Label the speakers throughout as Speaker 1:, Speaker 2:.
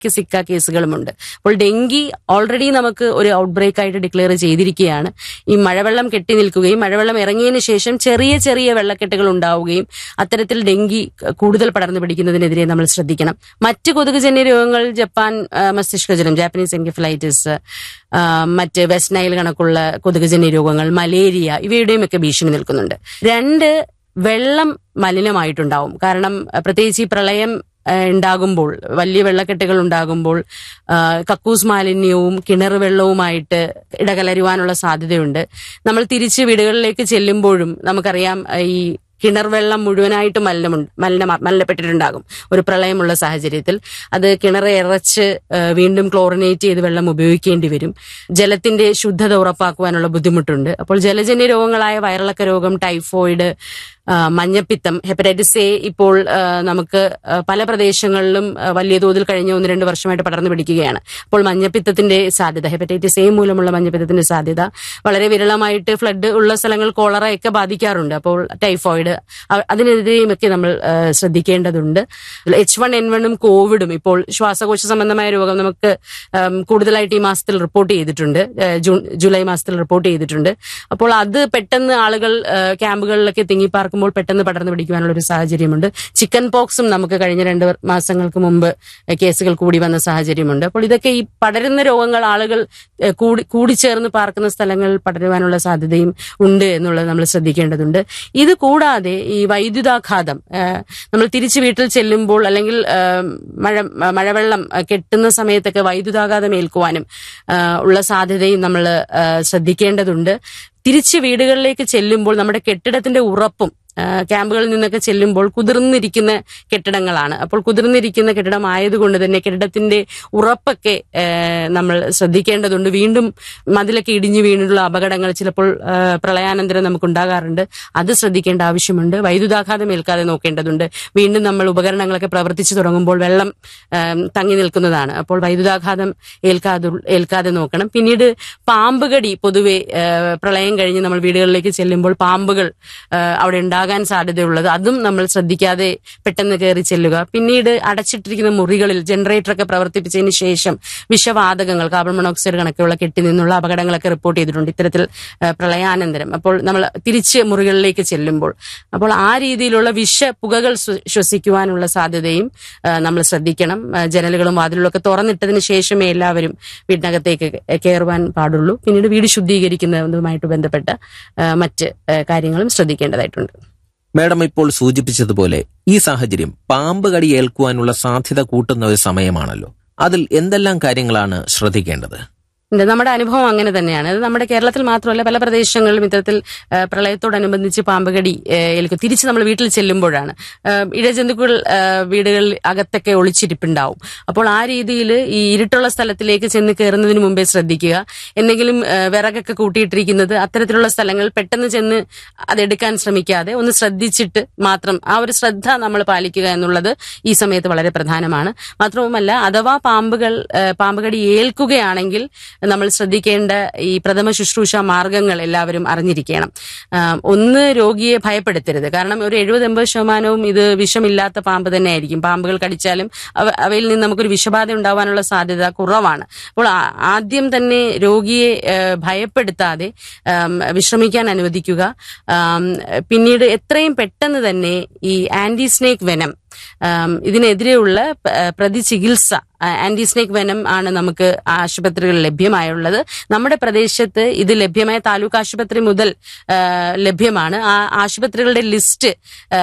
Speaker 1: Zika കേസുകളുമുണ്ട്. അപ്പോൾ dengue already നമുക്ക് ഒരു ഔട്ട്ബ്രേക്ക് ആയിട്ട് ഡിക്ലെയർ ചെയ്തിരിക്കുകയാണ്. ഈ മഴവെള്ളം കെട്ടി നിൽക്കുകയും മഴവെള്ളം ഇറങ്ങിയതിനു ശേഷം ചെറിയ ചെറിയ വെള്ളക്കെട്ടുകൾ ഉണ്ടാവുകയും അത്തരത്തിൽ ഡെങ്കി കൂടുതൽ പടർന്നു പിടിക്കുന്നതിനെതിരെ നമ്മൾ ശ്രദ്ധിക്കണം. മറ്റ് കൊതുകുജന്യ രോഗങ്ങൾ ജപ്പാൻ മസ്തിഷ്കജ്വരം, ജാപ്പനീസ് എൻകെഫലൈറ്റിസ്, മറ്റ് വെസ്റ്റ് നൈൽ കണക്കുള്ള കൊതുകുജന്യ രോഗങ്ങൾ, മലേറിയ, ഇവയുടെയും ഒക്കെ ഭീഷണി നിൽക്കുന്നുണ്ട്. വെള്ളം മലിനമായിട്ടുണ്ടാവും. കാരണം പ്രത്യേകിച്ച് ഈ പ്രളയം ഉണ്ടാകുമ്പോൾ, വലിയ വെള്ളക്കെട്ടുകൾ ഉണ്ടാകുമ്പോൾ കക്കൂസ് മാലിന്യവും കിണർ വെള്ളവുമായിട്ട് ഇടകലരുവാനുള്ള സാധ്യതയുണ്ട്. നമ്മൾ തിരിച്ച് വീടുകളിലേക്ക് ചെല്ലുമ്പോഴും നമുക്കറിയാം ഈ കിണർ വെള്ളം മുഴുവനായിട്ട് മലിനപ്പെട്ടിട്ടുണ്ടാകും. ഒരു പ്രളയമുള്ള സാഹചര്യത്തിൽ അത് കിണർ ഇറച്ച് വീണ്ടും ക്ലോറിനേറ്റ് ചെയ്ത് വെള്ളം ഉപയോഗിക്കേണ്ടി വരും. ജലത്തിന്റെ ശുദ്ധത ഉറപ്പാക്കുവാനുള്ള ബുദ്ധിമുട്ടുണ്ട്. അപ്പോൾ ജലജന്യ രോഗങ്ങളായ വയറിളക്ക രോഗം, ടൈഫോയിഡ്, മഞ്ഞപ്പിത്തം, ഹെപ്പറ്റൈറ്റിസ് എ ഇപ്പോൾ നമുക്ക് പല പ്രദേശങ്ങളിലും വലിയ തോതിൽ കഴിഞ്ഞ 1-2 വർഷമായിട്ട് പടർന്നു പിടിക്കുകയാണ്. അപ്പോൾ മഞ്ഞപ്പിത്തത്തിന്റെ സാധ്യത, ഹെപ്പറ്റൈറ്റിസ് എ മൂലമുള്ള മഞ്ഞപ്പിത്തത്തിന്റെ സാധ്യത വളരെ വിരളമായിട്ട് ഫ്ലഡ് ഉള്ള സ്ഥലങ്ങൾ കോളറയൊക്കെ ബാധിക്കാറുണ്ട്. അപ്പോൾ ടൈഫോയിഡ്, അതിനെതിരെയും ഒക്കെ നമ്മൾ ശ്രദ്ധിക്കേണ്ടതുണ്ട്. H1N1 കോവിഡും ഇപ്പോൾ ശ്വാസകോശ സംബന്ധമായ രോഗം നമുക്ക് കൂടുതലായിട്ട് ഈ മാസത്തിൽ റിപ്പോർട്ട് ചെയ്തിട്ടുണ്ട്, ജൂലൈ മാസത്തിൽ റിപ്പോർട്ട് ചെയ്തിട്ടുണ്ട്. അപ്പോൾ അത് പെട്ടെന്ന് ആളുകൾ ക്യാമ്പുകളിലൊക്കെ തിങ്ങിപ്പാർക്കുമ്പോൾ പെട്ടെന്ന് പടർന്നു പിടിക്കുവാനുള്ള ഒരു സാഹചര്യമുണ്ട്. ചിക്കൻ പോക്സും നമുക്ക് കഴിഞ്ഞ 2 മാസങ്ങൾക്ക് മുമ്പ് കേസുകൾ കൂടി വന്ന സാഹചര്യമുണ്ട്. അപ്പോൾ ഇതൊക്കെ ഈ പടരുന്ന രോഗങ്ങൾ ആളുകൾ കൂടിച്ചേർന്ന് പാർക്കുന്ന സ്ഥലങ്ങളിൽ പടരുവാനുള്ള സാധ്യതയും ഉണ്ട് എന്നുള്ളത് നമ്മൾ ശ്രദ്ധിക്കേണ്ടതുണ്ട്. ഇത് കൂടാതെ ഈ വൈദ്യുതാഘാതം, നമ്മൾ തിരിച്ച് വീട്ടിൽ ചെല്ലുമ്പോൾ അല്ലെങ്കിൽ മഴവെള്ളം കെട്ടുന്ന സമയത്തൊക്കെ വൈദ്യുതാഘാതം ഏൽക്കുവാനും ഉള്ള സാധ്യതയും നമ്മൾ ശ്രദ്ധിക്കേണ്ടതുണ്ട്. തിരിച്ച് വീടുകളിലേക്ക് ചെല്ലുമ്പോൾ നമ്മുടെ കെട്ടിടത്തിന്റെ ഉറപ്പും, ക്യാമ്പുകളിൽ നിന്നൊക്കെ ചെല്ലുമ്പോൾ കുതിർന്നിരിക്കുന്ന കെട്ടിടങ്ങളാണ്. അപ്പോൾ കുതിർന്നിരിക്കുന്ന കെട്ടിടം ആയതുകൊണ്ട് തന്നെ കെട്ടിടത്തിന്റെ ഉറപ്പൊക്കെ നമ്മൾ ശ്രദ്ധിക്കേണ്ടതുണ്ട്. വീണ്ടും മതിലൊക്കെ ഇടിഞ്ഞു വീണിട്ടുള്ള അപകടങ്ങൾ ചിലപ്പോൾ പ്രളയാനന്തരം നമുക്കുണ്ടാകാറുണ്ട്. അത് ശ്രദ്ധിക്കേണ്ട ആവശ്യമുണ്ട്. വൈദ്യുതാഘാതം ഏൽക്കാതെ നോക്കേണ്ടതുണ്ട്. വീണ്ടും നമ്മൾ ഉപകരണങ്ങളൊക്കെ പ്രവർത്തിച്ചു തുടങ്ങുമ്പോൾ വെള്ളം തങ്ങി നിൽക്കുന്നതാണ്. അപ്പോൾ വൈദ്യുതാഘാതം ഏൽക്കാതെ നോക്കണം. പിന്നീട് പാമ്പ് കടി, പൊതുവെ പ്രളയം കഴിഞ്ഞ് നമ്മൾ വീടുകളിലേക്ക് ചെല്ലുമ്പോൾ പാമ്പുകൾ അവിടെ ഉണ്ടാകാൻ സാധ്യതയുള്ളത്, അതും നമ്മൾ ശ്രദ്ധിക്കാതെ പെട്ടെന്ന് കയറി ചെല്ലുക. പിന്നീട് അടച്ചിട്ടിരിക്കുന്ന മുറികളിൽ ജനറേറ്ററൊക്കെ പ്രവർത്തിപ്പിച്ചതിന് ശേഷം വിഷവാതകങ്ങൾ, കാർബൺ മോണോക്സൈഡ് കണക്കുള്ള കെട്ടി നിന്നുള്ള അപകടങ്ങളൊക്കെ റിപ്പോർട്ട് ചെയ്തിട്ടുണ്ട് ഇത്തരത്തിൽ പ്രളയാനന്തരം. അപ്പോൾ നമ്മൾ തിരിച്ച് മുറികളിലേക്ക് ചെല്ലുമ്പോൾ അപ്പോൾ ആ രീതിയിലുള്ള വിഷപുകകൾ ശ്വസിക്കുവാനുള്ള സാധ്യതയും നമ്മൾ ശ്രദ്ധിക്കണം. ജനലുകളും വാതിലുകളും ഒക്കെ തുറന്നിട്ടതിന് ശേഷമേ എല്ലാവരും വീടിനകത്തേക്ക് കയറുവാൻ പാടുള്ളൂ. പിന്നീട് വീട് ശുദ്ധീകരിക്കുന്നതുമായിട്ട് ബന്ധപ്പെട്ട മറ്റ് കാര്യങ്ങളും ശ്രദ്ധിക്കേണ്ടതായിട്ടുണ്ട്.
Speaker 2: മാഡം ഇപ്പോൾ സൂചിപ്പിച്ചതുപോലെ ഈ സാഹചര്യം പാമ്പ് കടി ഏൽക്കുവാനുള്ള സാധ്യത കൂട്ടുന്ന ഒരു സമയമാണല്ലോ. അതിൽ എന്തെല്ലാം കാര്യങ്ങളാണ് ശ്രദ്ധിക്കേണ്ടത്?
Speaker 1: നമ്മുടെ അനുഭവം അങ്ങനെ തന്നെയാണ്. അത് നമ്മുടെ കേരളത്തിൽ മാത്രമല്ല, പല പ്രദേശങ്ങളിലും ഇത്തരത്തിൽ പ്രളയത്തോടനുബന്ധിച്ച് പാമ്പുകടി ഏൽക്കും. തിരിച്ച് നമ്മൾ വീട്ടിൽ ചെല്ലുമ്പോഴാണ് ഇഴജന്തുക്കൾ വീടുകളിൽ അകത്തൊക്കെ ഒളിച്ചിരിപ്പുണ്ടാവും. അപ്പോൾ ആ രീതിയിൽ ഈ ഇരുട്ടുള്ള സ്ഥലത്തിലേക്ക് ചെന്ന് കയറുന്നതിന് മുമ്പേ ശ്രദ്ധിക്കുക. എന്തെങ്കിലും വിറകൊക്കെ കൂട്ടിയിട്ടിരിക്കുന്നത് അത്തരത്തിലുള്ള സ്ഥലങ്ങളിൽ പെട്ടെന്ന് ചെന്ന് അതെടുക്കാൻ ശ്രമിക്കാതെ ഒന്ന് ശ്രദ്ധിച്ചിട്ട് മാത്രം, ആ ഒരു ശ്രദ്ധ നമ്മൾ പാലിക്കുക എന്നുള്ളത് ഈ സമയത്ത് വളരെ പ്രധാനമാണ്. മാത്രവുമല്ല, അഥവാ പാമ്പുകടി ഏൽക്കുകയാണെങ്കിൽ നമ്മൾ ശ്രദ്ധിക്കേണ്ട ഈ പ്രഥമ ശുശ്രൂഷ മാർഗങ്ങൾ എല്ലാവരും അറിഞ്ഞിരിക്കണം. ഒന്ന്, രോഗിയെ ഭയപ്പെടുത്തരുത്. കാരണം ഒരു 70-80% ഇത് വിഷമില്ലാത്ത പാമ്പ് തന്നെ ആയിരിക്കും. പാമ്പുകൾ കടിച്ചാലും അവയിൽ നിന്ന് നമുക്കൊരു വിഷബാധ ഉണ്ടാവാനുള്ള സാധ്യത കുറവാണ്. അപ്പോൾ ആദ്യം തന്നെ രോഗിയെ ഭയപ്പെടുത്താതെ വിശ്രമിക്കാൻ അനുവദിക്കുക. പിന്നീട് എത്രയും പെട്ടെന്ന് തന്നെ ഈ anti snake venom, ഇതിനെതിരെയുള്ള പ്രതിചികിത്സ, anti snake venom ആണ് നമുക്ക് ആശുപത്രികളിൽ ലഭ്യമായുള്ളത്. നമ്മുടെ പ്രദേശത്ത് ഇത് ലഭ്യമായ താലൂക്ക് ആശുപത്രി മുതൽ ലഭ്യമാണ്. ആ ആശുപത്രികളുടെ ലിസ്റ്റ്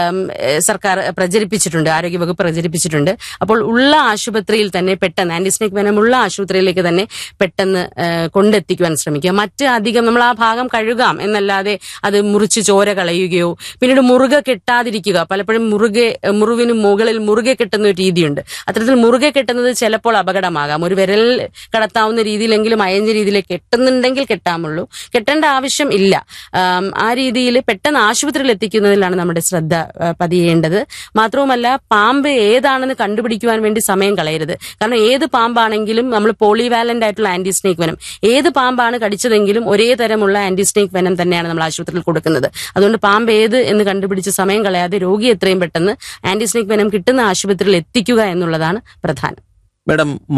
Speaker 1: സർക്കാർ പ്രചരിപ്പിച്ചിട്ടുണ്ട്, ആരോഗ്യവകുപ്പ് പ്രചരിപ്പിച്ചിട്ടുണ്ട്. അപ്പോൾ ഉള്ള ആശുപത്രിയിൽ തന്നെ പെട്ടെന്ന് ആന്റി സ്നേക്ക് വെനം ഉള്ള ആശുപത്രിയിലേക്ക് തന്നെ പെട്ടെന്ന് കൊണ്ടെത്തിക്കുവാൻ ശ്രമിക്കുക. മറ്റ് അധികം നമ്മൾ ആ ഭാഗം കഴുകാം എന്നല്ലാതെ അത് മുറിച്ച് ചോര കളയുകയോ പിന്നീട് മുറുകെ കെട്ടാതിരിക്കുക. പലപ്പോഴും മുറിവിന് മുകളിൽ മുറുകെ കെട്ടുന്ന ഒരു രീതിയുണ്ട്. അത്തരത്തിൽ മുറുകെ കെട്ടുന്നത് ചിലപ്പോൾ അപകടമാകാം. ഒരു വിരൽ കടത്താവുന്ന രീതിയിലെങ്കിലും അയഞ്ഞ രീതിയിൽ കെട്ടുന്നുണ്ടെങ്കിൽ കെട്ടാമുള്ളൂ, കെട്ടേണ്ട ആവശ്യം ഇല്ല. ആ രീതിയിൽ പെട്ടെന്ന് ആശുപത്രിയിൽ എത്തിക്കുന്നതിലാണ് നമ്മുടെ ശ്രദ്ധ പതിയേണ്ടത്. മാത്രവുമല്ല, പാമ്പ് ഏതാണെന്ന് കണ്ടുപിടിക്കുവാൻ വേണ്ടി സമയം കളയരുത്. കാരണം ഏത് പാമ്പാണെങ്കിലും നമ്മൾ പോളിവാലന്റ് ആയിട്ടുള്ള ആന്റി സ്നേക്ക് വെനം, ഏത് പാമ്പാണ് കടിച്ചതെങ്കിലും ഒരേ തരമുള്ള ആന്റി സ്നേക്ക് വെനം തന്നെയാണ് നമ്മൾ ആശുപത്രിയിൽ കൊടുക്കുന്നത്. അതുകൊണ്ട് പാമ്പ് ഏത് എന്ന് കണ്ടുപിടിച്ച് സമയം കളയാതെ രോഗി എത്രയും പെട്ടെന്ന് ആന്റി സ്നേക്ക് വെനം കിട്ടുന്ന ആശുപത്രിയിൽ എത്തിക്കുക എന്നുള്ളതാണ് പ്രധാനം.
Speaker 2: മാഡം,